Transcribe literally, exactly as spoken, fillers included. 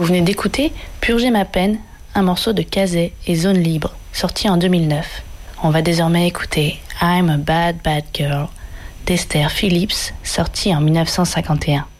Vous venez d'écouter Purger ma peine, un morceau de Kazé et Zone Libre, sorti en deux mille neuf. On va désormais écouter I'm a Bad Bad Girl d'Esther Phillips, sorti en mille neuf cent cinquante et un.